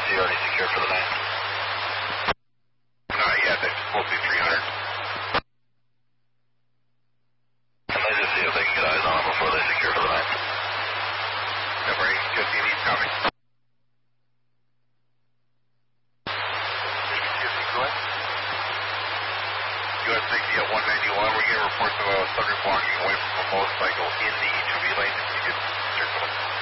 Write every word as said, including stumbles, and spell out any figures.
see already secure for the night? Not yet, that's supposed to be three hundred. And let's just see if they can get eyes on them before they secure for the night. February fifteen, he's coming. Excuse me, go ahead. U S sixty at one ninety-one, we're getting reports of a subject walking away from a motorcycle in the H O V lane. If you could check with him.